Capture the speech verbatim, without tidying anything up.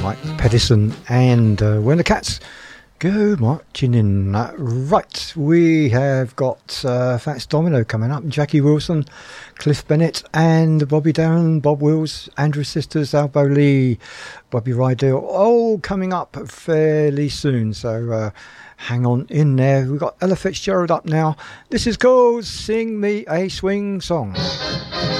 Mike Pedersen and uh, When the Cats Go Marching In. Uh, right, we have got uh, Fats Domino coming up, Jackie Wilson, Cliff Bennett and Bobby Darin, Bob Wills, Andrew Sisters, Albo Lee, Bobby Rydell, all coming up fairly soon, so uh, hang on in there. We've got Ella Fitzgerald up now. This is called Sing Me a Swing Song.